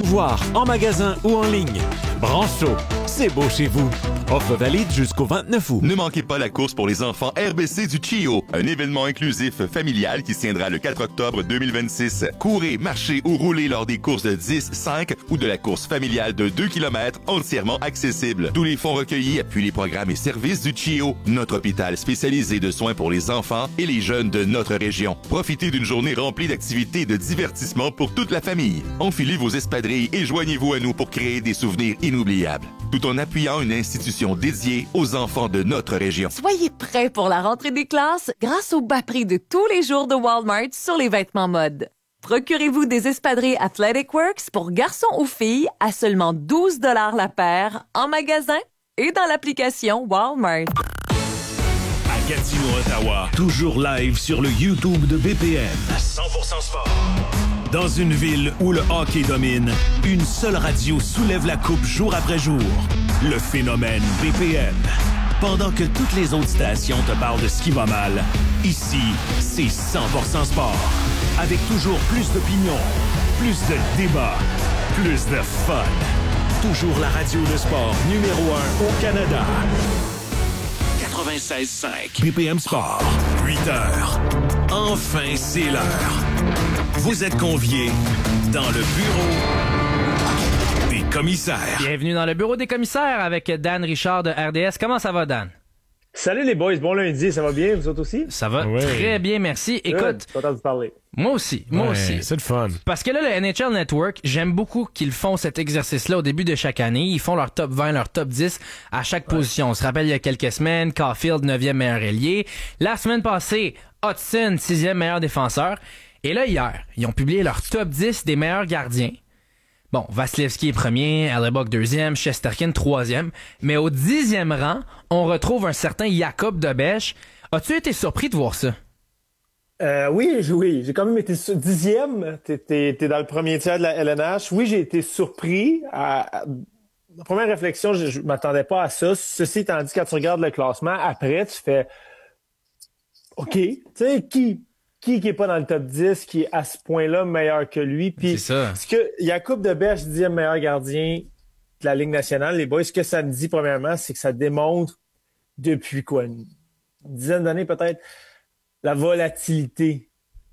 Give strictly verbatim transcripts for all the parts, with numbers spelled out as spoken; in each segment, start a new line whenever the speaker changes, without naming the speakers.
voir en magasin ou en ligne. Brancho, c'est beau chez vous. Offre valide jusqu'au vingt-neuf août.
Ne manquez pas la course pour les enfants R B C du Chio, un événement inclusif familial qui se tiendra le quatre octobre deux mille vingt-six. Courez, marchez ou roulez lors des courses de dix, cinq ou de la course familiale de deux kilomètres entièrement accessible. Tous les fonds recueillis appuient les programmes et services du Chio, notre hôpital spécialisé de soins pour les enfants et les jeunes de notre région. Profitez d'une journée remplie d'activités et de divertissement pour toute la famille. Enfilez vos espadrilles et joignez-vous à nous pour créer des souvenirs inoubliables, tout en appuyant une institution dédiée aux enfants de notre région.
Soyez prêts pour la rentrée des classes grâce au bas prix de tous les jours de Walmart sur les vêtements mode. Procurez-vous des espadrilles Athletic Works pour garçons ou filles à seulement douze dollars la paire en magasin et dans l'application Walmart.
À Gatineau, Ottawa, toujours live sur le YouTube de B P M. cent pour cent sport. Dans une ville où le hockey domine, une seule radio soulève la coupe jour après jour. Le phénomène B P M. Pendant que toutes les autres stations te parlent de ce qui va mal, ici, c'est cent pour cent sport. Avec toujours plus d'opinions, plus de débats, plus de fun. Toujours la radio de sport numéro un au Canada. quatre-vingt-seize cinq. B P M Sport. huit heures. Enfin, c'est l'heure. Vous êtes conviés dans le bureau des commissaires.
Bienvenue dans le bureau des commissaires avec Dan Richard de R D S. Comment ça va, Dan?
Salut les boys, bon lundi, ça va bien, vous autres aussi?
Ça va
ouais.
très bien, merci. Écoute,
content de vous parler.
Moi aussi, moi
ouais,
aussi.
C'est le fun.
Parce que là, le N H L Network, j'aime beaucoup qu'ils font cet exercice-là au début de chaque année. Ils font leur top vingt, leur top dix à chaque ouais. position. On se rappelle il y a quelques semaines, Caulfield, neuvième meilleur ailier. La semaine passée, Hudson, sixième meilleur défenseur. Et là, hier, ils ont publié leur top dix des meilleurs gardiens. Bon, Vasilevski est premier, Hellebuck deuxième, Shesterkin troisième. Mais au dixième rang, on retrouve un certain Jacob Debesch. As-tu été surpris de voir ça?
Euh, oui, oui, j'ai quand même été sur dixième. T'es, t'es, t'es dans le premier tiers de la L N H. Oui, j'ai été surpris. À, à, ma première réflexion, je, je m'attendais pas à ça. Ceci étant dit, quand tu regardes le classement, après, tu fais OK, tu sais, qui... Qui qui est pas dans le top dix, qui est à ce point-là meilleur que lui. Puis,
c'est ça.
Ce que Jacob Debesch, dixième meilleur gardien de la Ligue nationale, les boys, ce que ça me dit, premièrement, c'est que ça démontre depuis quoi, une dizaine d'années peut-être, la volatilité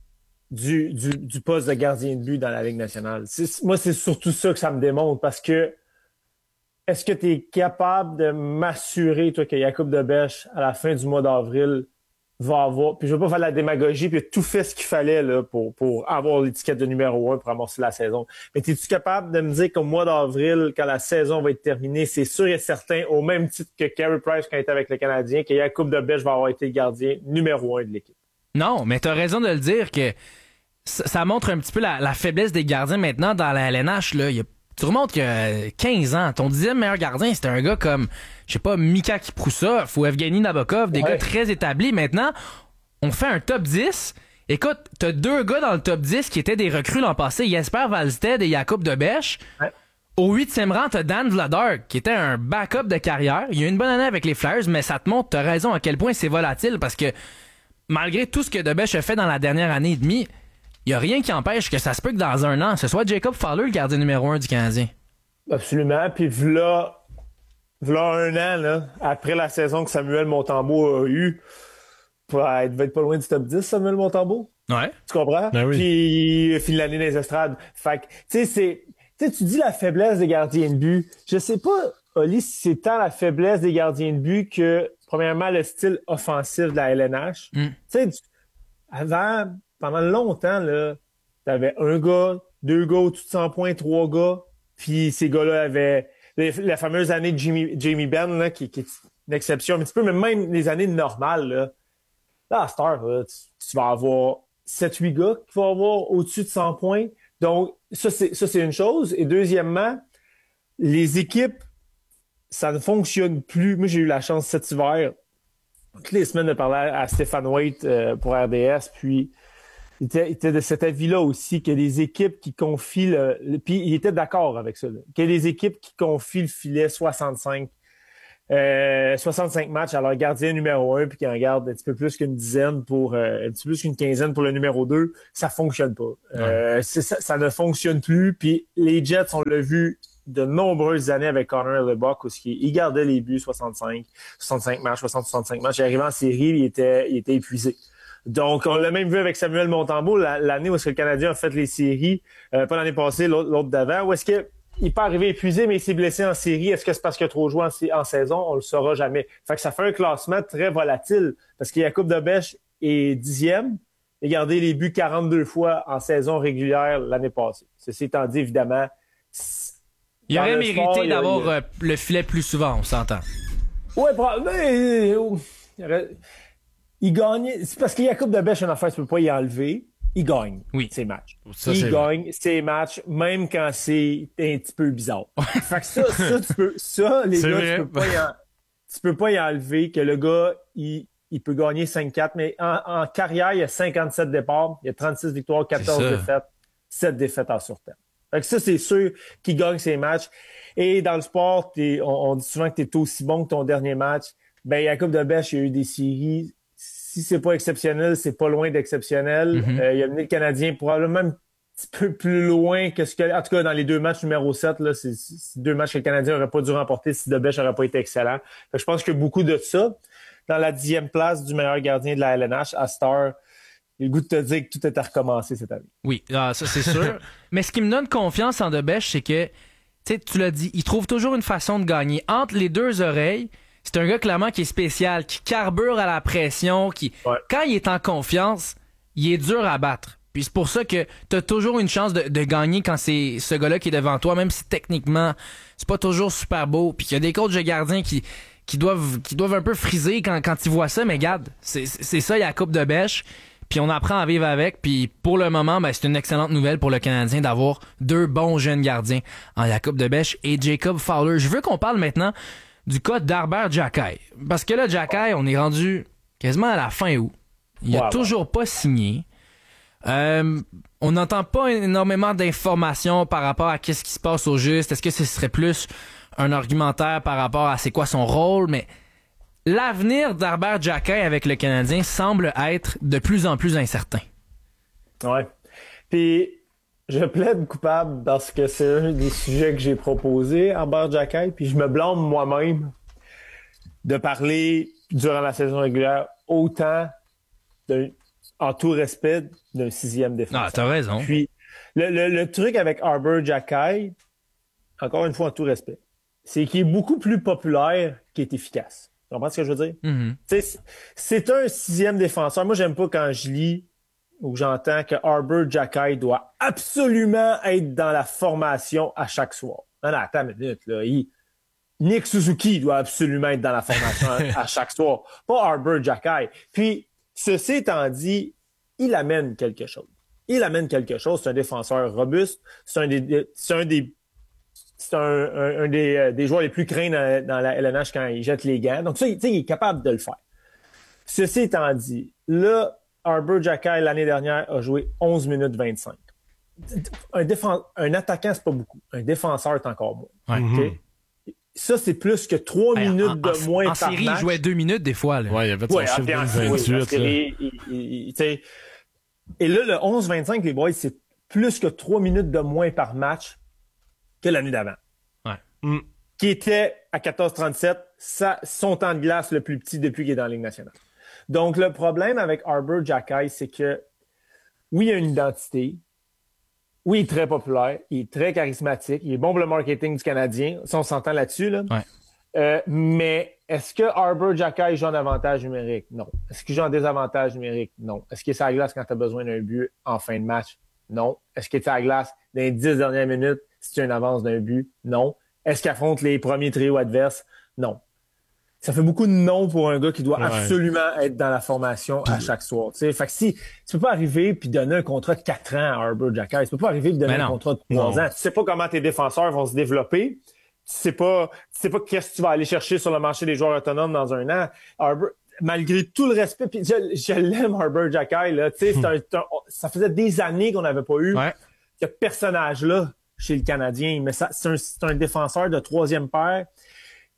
du, du, du poste de gardien de but dans la Ligue nationale. C'est, moi, c'est surtout ça que ça me démontre, parce que est-ce que tu es capable de m'assurer, toi, que Jacob Debesch, à la fin du mois d'avril, va avoir, puis je veux pas faire de la démagogie, puis il a tout fait ce qu'il fallait là pour pour avoir l'étiquette de numéro un pour amorcer la saison. Mais es-tu capable de me dire qu'au mois d'avril, quand la saison va être terminée, c'est sûr et certain, au même titre que Carey Price quand il était avec le Canadien, que Jacob Debesch va avoir été le gardien numéro un de l'équipe? Non,
mais t'as raison de le dire que ça, ça montre un petit peu la, la faiblesse des gardiens maintenant dans la L N H. Là, il y a Tu remontes que quinze ans, ton dixième meilleur gardien, c'était un gars comme, je sais pas, Mika Kiproussa ou Evgeny Nabokov, des ouais. gars très établis. Maintenant, on fait un top dix. Écoute, t'as deux gars dans le top dix qui étaient des recrues l'an passé, Jesper Wallstedt et Jacob Debesch. Ouais. Au huitième rang, t'as Dan Vladar, qui était un backup de carrière. Il a eu une bonne année avec les Flyers, mais ça te montre, t'as raison, à quel point c'est volatile, parce que malgré tout ce que Debesch a fait dans la dernière année et demie, il n'y a rien qui empêche que ça se peut que dans un an, ce soit Jacob Fowler le gardien numéro un du Canadien.
Absolument. Puis v'là, v'là un an, là, après la saison que Samuel Montembeault a eue, il va être pas loin du top dix, Samuel Montembeault.
Ouais.
Tu comprends?
Ben oui.
Puis il finit l'année dans les estrades. Fait que, tu sais, c'est, tu sais, tu dis la faiblesse des gardiens de but. Je sais pas, Oli, si c'est tant la faiblesse des gardiens de but que, premièrement, le style offensif de la L N H. Mm. Tu sais, avant... Pendant longtemps, là, t'avais un gars, deux gars au-dessus de cent points, trois gars, puis ces gars-là avaient les, la fameuse année de Jamie, Jamie Benn, là, qui, qui est une exception un petit peu, mais même les années normales, là, là à Star, là, tu, tu vas avoir sept huit gars qui vont avoir au-dessus de cent points. Donc, ça, c'est, ça, c'est une chose. Et deuxièmement, les équipes, ça ne fonctionne plus. Moi, j'ai eu la chance cet hiver, toutes les semaines, de parler à Stéphane Waite euh, pour R D S, puis il était, il était de cet avis-là aussi, que les équipes qui confient le, le puis il était d'accord avec ça, là, que les équipes qui confient le filet soixante-cinq, euh, soixante-cinq matchs à leur gardien numéro un, puis qui en garde un petit peu plus qu'une dizaine pour euh, un petit peu plus qu'une quinzaine pour le numéro deux, ça fonctionne pas. Ouais. Euh, c'est, ça, ça ne fonctionne plus. Puis les Jets, on l'a vu de nombreuses années avec Connor Hellebuyck, où il gardait les buts soixante-cinq, soixante-cinq matchs, soixante, soixante-cinq matchs. Il arrivait en série, il était, il était épuisé. Donc, on l'a même vu avec Samuel Montembeault, l'année où est-ce que le Canadien a fait les séries, euh, pas l'année passée, l'autre, l'autre d'avant, où est-ce que il peut arriver épuisé, mais il s'est blessé en série. Est-ce que c'est parce qu'il a trop joué en, en saison? On le saura jamais. Fait que ça fait un classement très volatile, parce que Jakub Dobeš est dixième, et gardé les buts quarante-deux fois en saison régulière l'année passée. Ceci étant dit, évidemment,
il aurait mérité sport, d'avoir il a... le filet plus souvent, on s'entend.
Ouais, mais il, il gagnait. C'est parce qu'il y a Jakub Dobeš, une affaire, tu peux pas y enlever. Il gagne oui. ses matchs. Ça, il gagne vrai. ses matchs, même quand c'est un petit peu bizarre. Fait que ça, ça, tu peux, ça, les c'est gars, vrai. tu peux pas y en, tu peux pas y enlever que le gars, il, il peut gagner cinq quatre, mais en, en carrière, il y a cinquante-sept départs, il y a trente-six victoires, quatorze défaites, sept défaites en surtemps. Fait que ça, c'est sûr qu'il gagne ses matchs. Et dans le sport, t'es, on, on dit souvent que t'es aussi bon que ton dernier match. Ben, Jakub Dobeš, il y a eu des séries. Si c'est pas exceptionnel, c'est pas loin d'exceptionnel. Mm-hmm. Euh, il a mené le Canadien probablement un petit peu plus loin que ce que... En tout cas, dans les deux matchs numéro sept, là, c'est, c'est deux matchs que le Canadien aurait pas dû remporter si Dobeš n'aurait pas été excellent. Fait que je pense que beaucoup de ça, dans la dixième place du meilleur gardien de la L N H, à Star, j'ai le goût de te dire que tout est à recommencer cette année.
Oui, ah, ça c'est sûr. Mais ce qui me donne confiance en Dobeš, c'est que, tu sais, tu l'as dit, il trouve toujours une façon de gagner. Entre les deux oreilles, c'est un gars clairement qui est spécial, qui carbure à la pression, qui, ouais. quand il est en confiance, il est dur à battre. Puis c'est pour ça que t'as toujours une chance de, de gagner quand c'est ce gars-là qui est devant toi, même si techniquement, c'est pas toujours super beau. Puis qu'il y a des coachs de gardiens qui, qui doivent, qui doivent un peu friser quand, quand ils voient ça, mais regarde, c'est, c'est ça, Jakub Dobeš. Puis on apprend à vivre avec. Puis pour le moment, ben, c'est une excellente nouvelle pour le Canadien d'avoir deux bons jeunes gardiens en Jakub Dobeš et Jacob Fowler. Je veux qu'on parle maintenant du cas d'Arber Xhekaj. Parce que là, Xhekaj, on est rendu quasiment à la fin août. Il a wow, toujours wow. pas signé. Euh, on n'entend pas énormément d'informations par rapport à qu'est-ce qui se passe au juste. Est-ce que ce serait plus un argumentaire par rapport à c'est quoi son rôle? Mais l'avenir d'Arber Xhekaj avec le Canadien semble être de plus en plus incertain.
Ouais. Puis, je plaide coupable parce que c'est un des sujets que j'ai proposé, Arber Xhekaj, puis je me blâme moi-même de parler durant la saison régulière autant d'un, en tout respect d'un sixième défenseur.
Ah, t'as raison.
Puis, le, le, le truc avec Arber Xhekaj, encore une fois en tout respect, c'est qu'il est beaucoup plus populaire qu'il est efficace. Tu comprends ce que je veux dire? Mm-hmm. C'est, c'est un sixième défenseur. Moi, j'aime pas quand je lis ou j'entends que Arber Xhekaj doit absolument être dans la formation à chaque soir. Non, non, attends une minute, là. Il... Nick Suzuki doit absolument être dans la formation à, à chaque soir. Pas Arber Xhekaj. Puis, ceci étant dit, il amène quelque chose. Il amène quelque chose. C'est un défenseur robuste. C'est un des, c'est un des, c'est un, un, un des, euh, des joueurs les plus craints dans, dans la L N H quand il jette les gants. Donc ça, il, il est capable de le faire. Ceci étant dit, là, Arber Xhekaj, l'année dernière, a joué onze minutes vingt-cinq. Un, défense, un attaquant, c'est pas beaucoup. Un défenseur, c'est encore moins. Ouais. Okay? Ça, c'est plus que trois hey, minutes en, de
en,
moins
en
par
série,
match.
Il jouait deux minutes des fois. Là.
Ouais, il y avait son
ouais,
chiffre
en,
vingt-huit.
Oui, série, il, il, il, et là, le onze vingt-cinq, les boys, c'est plus que trois minutes de moins par match que l'année d'avant.
Ouais.
Mm. Qui était à quatorze trente-sept, ça, son temps de glace le plus petit depuis qu'il est dans la Ligue nationale. Donc, le problème avec Arber Xhekaj, c'est que oui, il a une identité. Oui, il est très populaire. Il est très charismatique. Il est bon pour le marketing du Canadien. Ça, on s'entend là-dessus. Là.
Ouais.
Euh, mais est-ce que Arber Xhekaj joue en avantage numérique? Non. Est-ce qu'il joue en désavantage numérique? Non. Est-ce qu'il est sur la glace quand tu as besoin d'un but en fin de match? Non. Est-ce qu'il est sur la glace dans les dix dernières minutes si tu as une avance d'un but? Non. Est-ce qu'il affronte les premiers trios adverses? Non. Ça fait beaucoup de non pour un gars qui doit ouais. absolument être dans la formation à chaque soir. T'sais. Fait que si tu peux pas arriver puis donner un contrat de quatre ans à Arber Xhekaj, tu peux pas arriver et donner un contrat de trois ans. Tu sais pas comment tes défenseurs vont se développer. Tu sais pas, tu sais pas qu'est-ce que tu vas aller chercher sur le marché des joueurs autonomes dans un an. Arber, malgré tout le respect, puis je, je l'aime Arber Xhekaj, là. Tu sais, c'est un, c'est un, ça faisait des années qu'on n'avait pas eu
ouais.
ce personnage-là chez le Canadien. Mais ça, c'est un, c'est un défenseur de troisième paire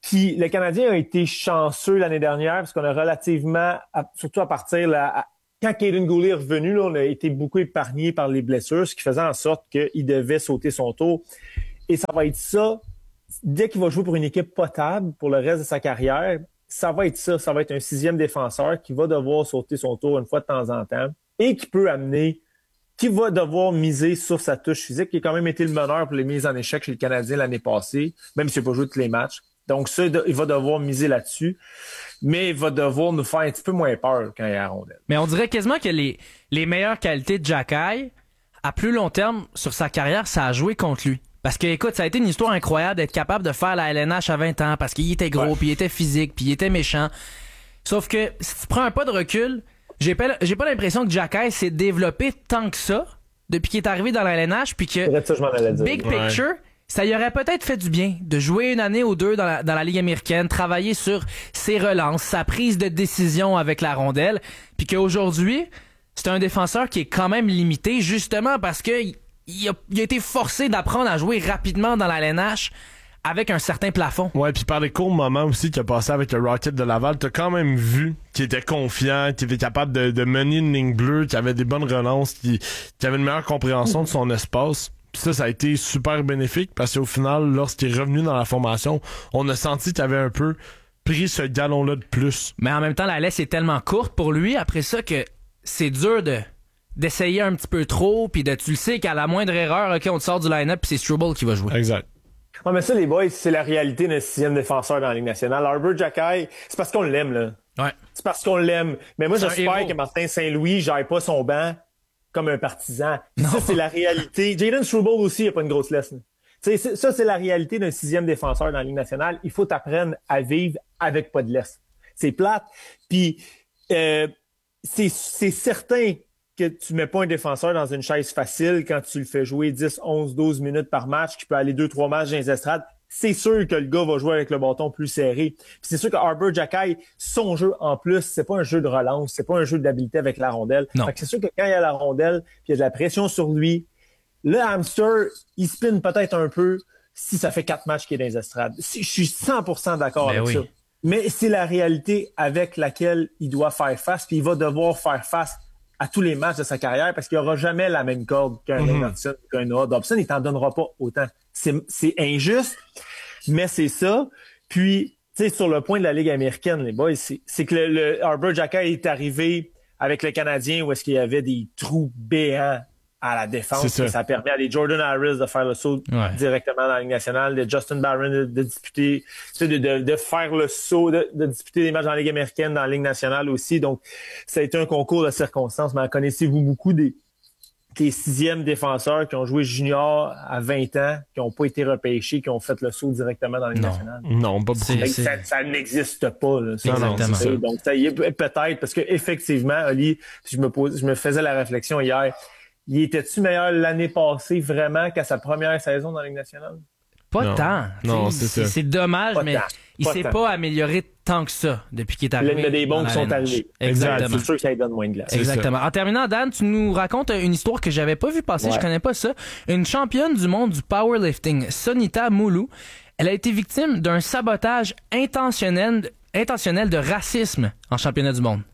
Puis le Canadien a été chanceux l'année dernière parce qu'on a relativement, à, surtout à partir là, à, quand Kaiden Guhle est revenu, là, on a été beaucoup épargné par les blessures, ce qui faisait en sorte qu'il devait sauter son tour. Et ça va être ça, dès qu'il va jouer pour une équipe potable pour le reste de sa carrière, ça va être ça. Ça va être un sixième défenseur qui va devoir sauter son tour une fois de temps en temps et qui peut amener, qui va devoir miser sur sa touche physique, qui a quand même été le meneur pour les mises en échec chez le Canadien l'année passée, même s'il n'a pas joué tous les matchs. Donc ça, il va devoir miser là-dessus, mais il va devoir nous faire un petit peu moins peur quand il est à la rondelle.
Mais on dirait quasiment que les, les meilleures qualités de Xhekaj, à plus long terme, sur sa carrière, ça a joué contre lui. Parce que, écoute, ça a été une histoire incroyable d'être capable de faire la L N H à vingt ans parce qu'il était gros, ouais. Puis il était physique, puis il était méchant. Sauf que, si tu prends un pas de recul, j'ai pas, j'ai pas l'impression que Xhekaj s'est développé tant que ça depuis qu'il est arrivé dans la L N H, puis que,
ça, je m'en allais dire.
big picture... Ouais. Ça y aurait peut-être fait du bien de jouer une année ou deux dans la, dans la Ligue américaine, travailler sur ses relances, sa prise de décision avec la rondelle, puis qu'aujourd'hui, c'est un défenseur qui est quand même limité, justement parce que il a, il a été forcé d'apprendre à jouer rapidement dans la L N H avec un certain plafond.
Ouais, puis par les courts moments aussi qu'il a passé avec le Rocket de Laval, t'as quand même vu qu'il était confiant, qu'il était capable de, de mener une ligne bleue, qu'il avait des bonnes relances, qu'il, qu'il avait une meilleure compréhension de son espace. Ça, ça a été super bénéfique parce qu'au final, lorsqu'il est revenu dans la formation, on a senti qu'il avait un peu pris ce galon-là de plus.
Mais en même temps, la laisse est tellement courte pour lui après ça que c'est dur de d'essayer un petit peu trop puis de tu le sais qu'à la moindre erreur, ok, on te sort du line-up puis c'est Struble qui va jouer.
Exact.
Ouais, mais ça, les boys, c'est la réalité d'un sixième défenseur dans la Ligue nationale. Arbor Xhekaj, c'est parce qu'on l'aime, là.
Ouais.
C'est parce qu'on l'aime. Mais moi,
c'est
j'espère que Martin Saint-Louis j'aille pas son banc comme un partisan. Non. Ça, c'est la réalité. Jayden Struble aussi, il a pas une grosse laisse. Tu sais, ça, c'est la réalité d'un sixième défenseur dans la Ligue nationale. Il faut t'apprendre à vivre avec pas de laisse. C'est plate. Puis, euh, c'est, c'est certain que tu mets pas un défenseur dans une chaise facile quand tu le fais jouer dix, onze, douze minutes par match, qui peut aller deux, trois matchs dans les estrades. C'est sûr que le gars va jouer avec le bâton plus serré. Puis c'est sûr que Arbor Xhekaj, son jeu en plus, c'est pas un jeu de relance, c'est pas un jeu d'habileté avec la rondelle.
Non.
Fait que c'est sûr que quand il y a la rondelle, puis il y a de la pression sur lui, le hamster, il spinne peut-être un peu si ça fait quatre matchs qu'il est dans les estrades. Si, je suis cent pour cent d'accord
Mais
avec
oui.
ça. Mais c'est la réalité avec laquelle il doit faire face, puis il va devoir faire face à tous les matchs de sa carrière parce qu'il n'y aura jamais la même corde qu'un mm-hmm. Anderson, qu'un Noah Dobson. Il t'en donnera pas autant. C'est, c'est injuste, mais c'est ça. Puis, tu sais, sur le point de la Ligue américaine, les boys, c'est, c'est que le, le Arbor Xhekaj est arrivé avec le Canadien où est-ce qu'il y avait des trous béants à la défense. Ça. ça permet à des Jordan Harris de faire le saut ouais. directement dans la Ligue nationale, de Justin Barron de, de disputer, de, de, de faire le saut, de, de disputer des matchs dans la Ligue américaine, dans la Ligue nationale aussi. Donc, ça a été un concours de circonstances. Mais en connaissez-vous beaucoup des, des sixièmes défenseurs qui ont joué junior à vingt ans, qui n'ont pas été repêchés, qui ont fait le saut directement dans la Ligue
non.
nationale?
Non, pas beaucoup.
C'est, ça, ça n'existe pas. Là,
non, non, c'est ça.
Donc, ça y est peut-être, parce que effectivement, Ali, je me pose, je me faisais la réflexion hier, il était-tu meilleur l'année passée vraiment qu'à sa première saison dans la Ligue nationale?
Pas
non.
tant.
Non, c'est,
c'est,
ça.
c'est dommage, pas mais tant. il pas s'est tant. pas amélioré tant que ça depuis qu'il est arrivé.
Il y a des bons qui sont arrivés.
Exactement.
C'est sûr que ça lui donne moins de glace.
Exactement. En terminant, Dan, tu nous racontes une histoire que j'avais pas vu passer, ouais. je connais pas ça. Une championne du monde du powerlifting, Sonita Moulou, elle a été victime d'un sabotage intentionnel, intentionnel de racisme en championnat du monde.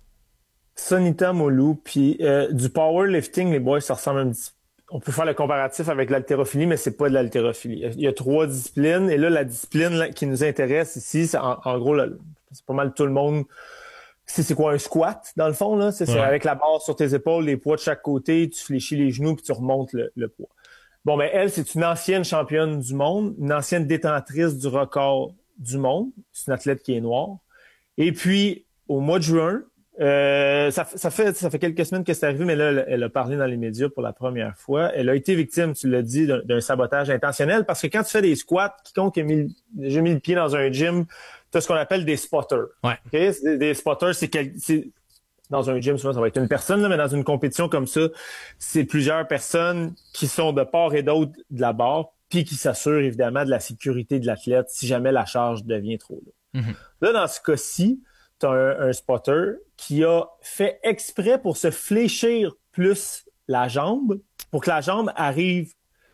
Sonita Moulou, puis euh, du powerlifting, les boys, ça ressemble un petit peu. On peut faire le comparatif avec l'haltérophilie, mais c'est pas de l'haltérophilie. Il y a trois disciplines, et là, la discipline là, qui nous intéresse ici, c'est en, en gros, là, c'est pas mal tout le monde. C'est, c'est quoi un squat, dans le fond, là? C'est, ouais. c'est avec la barre sur tes épaules, les poids de chaque côté, tu fléchis les genoux, puis tu remontes le, le poids. Bon, ben elle, c'est une ancienne championne du monde, une ancienne détentrice du record du monde. C'est une athlète qui est noire. Et puis, au mois de juin, Euh, ça, ça fait ça fait quelques semaines que c'est arrivé, mais là, elle, elle a parlé dans les médias pour la première fois. Elle a été victime, tu l'as dit, d'un, d'un sabotage intentionnel parce que quand tu fais des squats, quiconque a mis, j'ai mis le pied dans un gym, tu as ce qu'on appelle des spotters.
Ouais.
Okay? Des, des spotters, c'est, quel, c'est dans un gym, souvent ça va être une personne, là, mais dans une compétition comme ça, c'est plusieurs personnes qui sont de part et d'autre de la barre, puis qui s'assurent évidemment de la sécurité de l'athlète si jamais la charge devient trop lourde. Mm-hmm. Là, dans ce cas-ci, t'as un, un spotter qui a fait exprès pour se fléchir plus la jambe, pour que la jambe arrive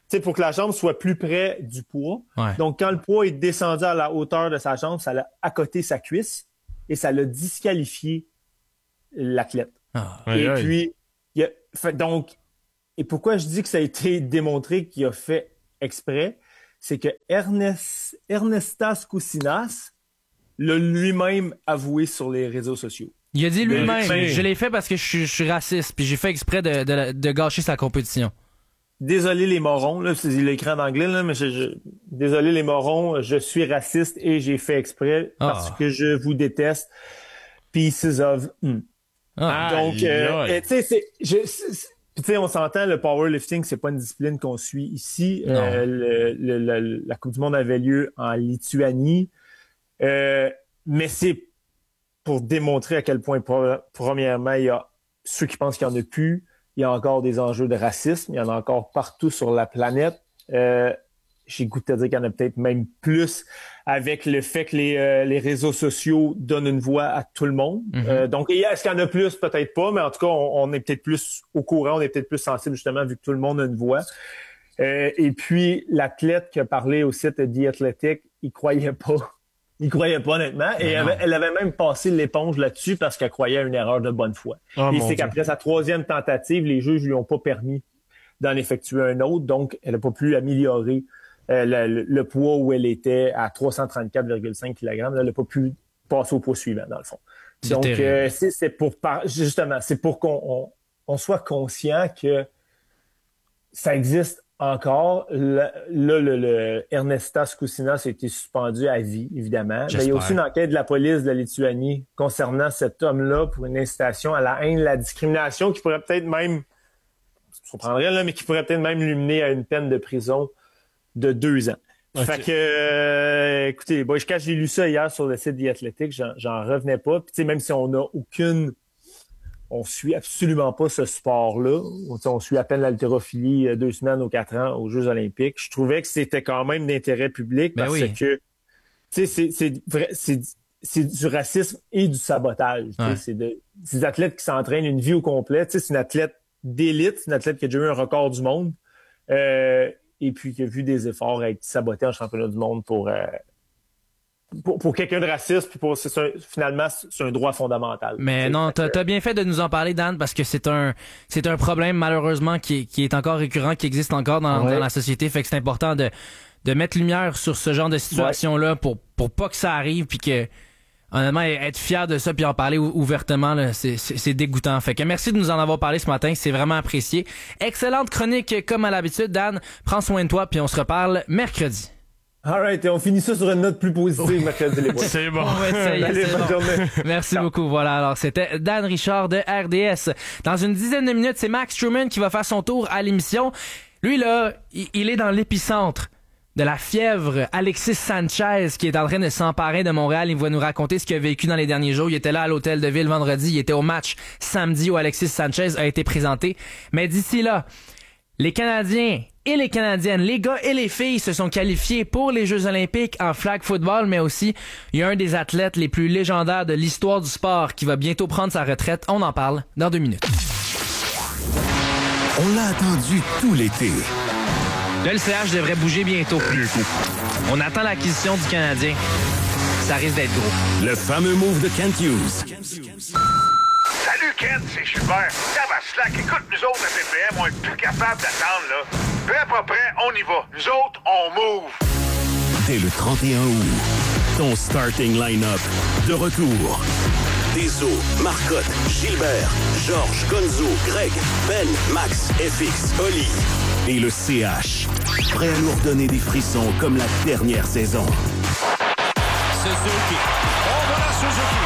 sais, pour que la jambe soit plus près du poids.
Ouais.
Donc, quand le poids est descendu à la hauteur de sa jambe, ça l'a accoté sa cuisse et ça l'a disqualifié l'athlète.
Ah.
Et
Aïe, aïe.
puis, il a fait, donc, et pourquoi je dis que ça a été démontré qu'il a fait exprès, c'est que Ernest, Ernestas Kousinas l'a lui-même avoué sur les réseaux sociaux.
Il a dit lui-même,
Mais-
je l'ai fait parce que je suis, je suis raciste, puis j'ai fait exprès de, de, de gâcher sa compétition.
Désolé les morons, là, c'est l'écran en anglais, là, mais je, je- désolé les morons, je suis raciste et j'ai fait exprès parce
Ah.
que je vous déteste. Pieces of... hmm.
Ah.
Donc,
Aïe,
euh,
aïe.
euh, tu sais, c'est, je, c'est- c'est- puis tu sais, on s'entend, le powerlifting, c'est pas une discipline qu'on suit ici.
Non.
Euh, le- le- le- la Coupe du Monde avait lieu en Lituanie, euh, mais c'est pour démontrer à quel point, pro- premièrement, il y a ceux qui pensent qu'il n'y en a plus, il y a encore des enjeux de racisme, il y en a encore partout sur la planète. Euh, j'ai goût de te dire qu'il y en a peut-être même plus avec le fait que les, euh, les réseaux sociaux donnent une voix à tout le monde.
Mhm.
Euh, donc, et est-ce qu'il y en a plus? Peut-être pas, mais en tout cas, on, on est peut-être plus au courant, on est peut-être plus sensible justement vu que tout le monde a une voix. Euh, et puis, l'athlète qui a parlé au site de The Athletic, il croyait pas. Il croyait pas honnêtement. Et elle
non.
avait, elle avait même passé l'éponge là-dessus parce qu'elle croyait à une erreur de bonne foi.
Oh,
et
mon
c'est
Dieu.
qu'après sa troisième tentative, les juges lui ont pas permis d'en effectuer un autre. Donc, elle n'a pas pu améliorer euh, le, le- le poids où elle était à trois cent trente-quatre virgule cinq kilogrammes. Là, elle n'a pas pu passer au poids suivant, dans le fond.
C'est
Donc,
terrible.
euh, c'est, c'est pour par- justement, c'est pour qu'on on, on soit conscient que ça existe encore. Là, le, le, le Ernestas Kousinas a été suspendu à vie, évidemment. Mais il y a
J'espère.
aussi une enquête de la police de la Lituanie concernant cet homme-là pour une incitation à la haine, la discrimination, qui pourrait peut-être même, ça me surprendrait, là, mais qui pourrait peut-être même lui mener à une peine de prison de deux ans.
Ok.
Fait que, euh, écoutez, bon, quand j'ai lu ça hier sur le site The Athletic, j'en, j'en revenais pas. Puis, tu sais, même si on n'a aucune, on suit absolument pas ce sport-là. On, on suit à peine l'haltérophilie euh, deux semaines ou quatre ans aux Jeux Olympiques. Je trouvais que c'était quand même d'intérêt public
Ben
parce
oui.
que, tu sais, c'est, c'est vrai, c'est, c'est du racisme et du sabotage. tu sais.
Ouais.
C'est de, c'est des athlètes qui s'entraînent une vie au complet. Tu sais, c'est une athlète d'élite, c'est une athlète qui a déjà eu un record du monde. Euh, et puis qui a vu des efforts être sabotés en championnat du monde pour euh, pour, pour quelqu'un de raciste, puis pour c'est un- finalement c'est un droit fondamental.
Mais
T'sais,
non,
fait
t'as
que-
t'as bien fait de nous en parler, Dan, parce que c'est un c'est un problème malheureusement qui est, qui est encore récurrent, qui existe encore dans,
Ouais.
dans la société. Fait que c'est important de de mettre lumière sur ce genre de situation-là pour pour pas que ça arrive, puis que honnêtement être fier de ça puis en parler ou- ouvertement là, c'est c'est c'est dégoûtant. Fait que merci de nous en avoir parlé ce matin, c'est vraiment apprécié. Excellente chronique comme à l'habitude, Dan. Prends soin de toi puis on se reparle mercredi.
All right, et on finit ça sur une note plus positive mercredi les boys.
C'est bon.
On va essayer,
Allez,
c'est
bonne
bon.
journée.
Merci
Ciao.
beaucoup. Voilà, alors c'était Dan Richard de R D S. Dans une dizaine de minutes, c'est Max Truman qui va faire son tour à l'émission. Lui, là, il, il est dans l'épicentre de la fièvre. Alexis Sanchez qui est en train de s'emparer de Montréal. Il va nous raconter ce qu'il a vécu dans les derniers jours. Il était là à l'hôtel de ville vendredi. Il était au match samedi où Alexis Sanchez a été présenté. Mais d'ici là, les Canadiens et les Canadiennes, les gars et les filles se sont qualifiés pour les Jeux Olympiques en flag football, mais aussi il y a un des athlètes les plus légendaires de l'histoire du sport qui va bientôt prendre sa retraite. On en parle dans deux minutes.
On l'a attendu tout l'été.
Là, le C H devrait bouger bientôt. On attend l'acquisition du Canadien. Ça risque d'être gros.
Le fameux move de Kent Hughes.
Salut Ken, c'est Gilbert. Tabaslac, écoute, nous autres à P P M, on est plus capable d'attendre, là. Prêt pas prêt, on y va. Nous autres, on move.
Dès le trente et un août, ton starting line-up de retour. Deso, Marcotte, Gilbert, Georges, Gonzo, Greg, Ben, Max, F X, Oli et le C H. Prêt à nous redonner des frissons comme la dernière saison.
Suzuki. On va la Suzuki.